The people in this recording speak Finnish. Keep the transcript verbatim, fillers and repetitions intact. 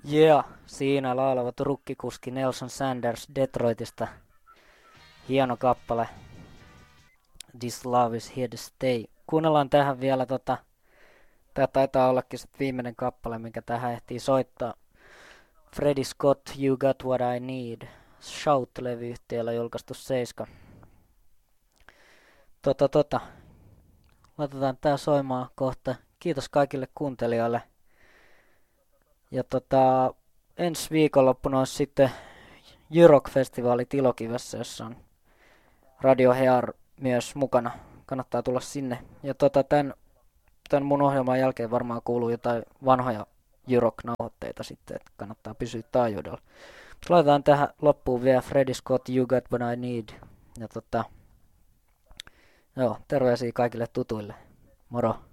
Yeah, siinä laulava trukkikuski Nelson Sanders Detroitista. Hieno kappale. This Love is Here to Stay. Kuunnellaan tähän vielä tota, tää taitaa ollakin sit viimeinen kappale, minkä tähän ehtii soittaa. Freddie Scott, You Got What I Need. Shout-levyyhtiöllä julkaistu seiska. Tota tota. Laitetaan tää soimaan kohta. Kiitos kaikille kuuntelijoille. Ja tota, ensi viikonloppuna on sitten Jyrok-festivaali Tilokivessä, jossa on Radio Hear myös mukana. Kannattaa tulla sinne. Ja tota, tän, tän mun ohjelman jälkeen varmaan kuuluu jotain vanhoja Jyrok-nauhoitteita sitten, että kannattaa pysyä taajuudella. Mutta laitetaan tähän loppuun vielä Freddie Scott, You Got What I Need. Ja tota, joo, terveisiä kaikille tutuille. Moro!